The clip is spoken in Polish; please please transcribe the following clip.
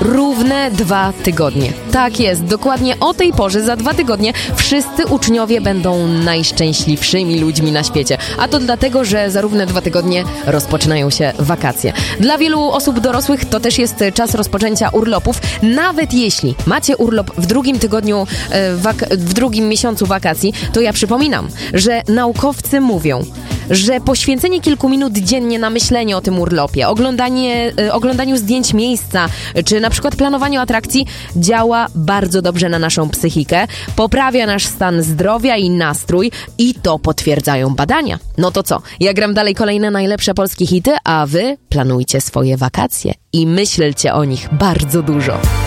Równe 2 tygodnie. Tak jest, dokładnie o tej porze za 2 tygodnie wszyscy uczniowie będą najszczęśliwszymi ludźmi na świecie. A to dlatego, że za równe 2 tygodnie rozpoczynają się wakacje. Dla wielu osób dorosłych to też jest czas rozpoczęcia urlopów. Nawet jeśli macie urlop w drugim tygodniu, w drugim miesiącu wakacji, to ja przypominam, że naukowcy mówią, że poświęcenie kilku minut dziennie na myślenie o tym urlopie, oglądaniu zdjęć miejsca, czy na przykład planowaniu atrakcji działa bardzo dobrze na naszą psychikę, poprawia nasz stan zdrowia i nastrój i to potwierdzają badania. No to co? Ja gram dalej kolejne najlepsze polskie hity, a wy planujcie swoje wakacje i myślcie o nich bardzo dużo.